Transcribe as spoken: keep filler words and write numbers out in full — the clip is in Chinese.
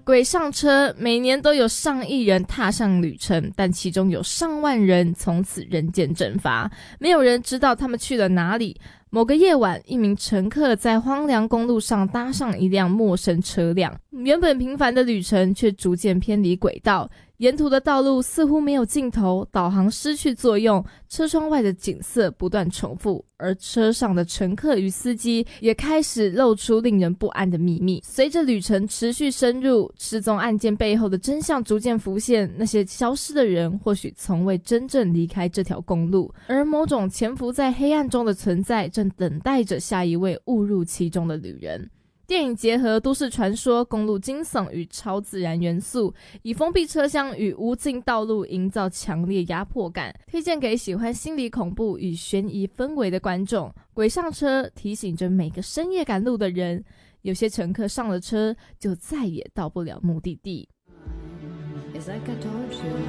鬼上车，每年都有上亿人踏上旅程，但其中有上万人从此人间蒸发，没有人知道他们去了哪里。某个夜晚，一名乘客在荒凉公路上搭上一辆陌生车辆，原本平凡的旅程却逐渐偏离轨道，沿途的道路似乎没有尽头，导航失去作用，车窗外的景色不断重复，而车上的乘客与司机也开始露出令人不安的秘密。随着旅程持续深入，失踪案件背后的真相逐渐浮现，那些消失的人或许从未真正离开这条公路，而某种潜伏在黑暗中的存在正等待着下一位误入其中的旅人。电影结合都市传说、公路惊悚与超自然元素，以封闭车厢与无尽道路营造强烈压迫感，推荐给喜欢心理恐怖与悬疑氛围的观众。鬼上车提醒着每个深夜赶路的人，有些乘客上了车就再也到不了目的地。It's like I told you.